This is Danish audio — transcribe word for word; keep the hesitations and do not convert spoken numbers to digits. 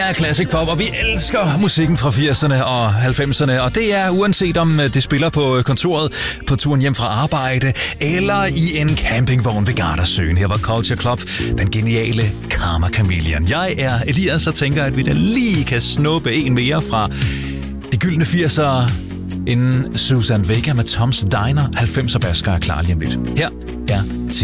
er Classic Pop, og vi elsker musikken fra firserne og halvfemserne, og det er uanset om det spiller på kontoret, på turen hjem fra arbejde, eller i en campingvogn ved Gardasøen. Her var Culture Club, den geniale Karma Chameleon. Jeg er Elias og tænker, at vi da lige kan snuppe en mere fra de gyldne firsere, inden Susan Vega med Tom's Diner. halvfemser basker er klar lige om lidt. Her er